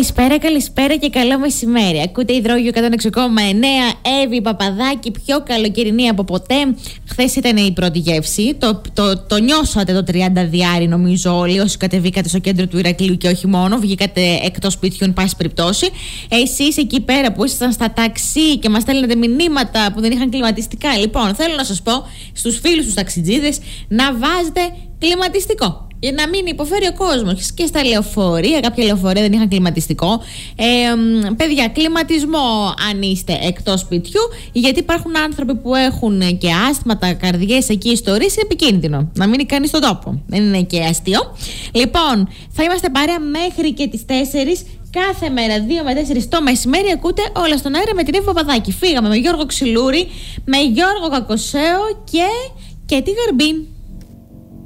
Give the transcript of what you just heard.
Καλησπέρα και καλό μεσημέρι. Ακούτε Υδρόγειο 106,9. Εύη Παπαδάκη, πιο καλοκαιρινή από ποτέ. Χθες ήταν η πρώτη γεύση. Το νιώσατε το 30 διάρι, νομίζω, όλοι. Όσοι κατεβήκατε στο κέντρο του Ηρακλείου και όχι μόνο, βγήκατε εκτός σπιτιού, εν πάση περιπτώσει. Εσείς εκεί πέρα που ήσασταν στα ταξί και μας στέλνετε μηνύματα που δεν είχαν κλιματιστικά. Λοιπόν, θέλω να σας πω στους φίλους τους ταξιτζίδες να βάζετε κλιματιστικό. Για να μην υποφέρει ο κόσμος. Και στα λεωφορεία, κάποια λεωφορεία δεν είχαν κλιματιστικό. Παιδιά, κλιματισμό αν είστε εκτός σπιτιού, γιατί υπάρχουν άνθρωποι που έχουν και άσθματα, καρδιές εκεί, ιστορίες. Είναι επικίνδυνο να μείνει κανείς στον τόπο. Δεν είναι και αστείο. Λοιπόν, θα είμαστε παρέα μέχρι και τις 4. Κάθε μέρα 2 με 4 το μεσημέρι ακούτε όλα στον αέρα με την Εύη Παπαδάκη. Φύγαμε με Γιώργο Ξυλούρη, με Γιώργο Κακοσέο και τη Γαρμπίν.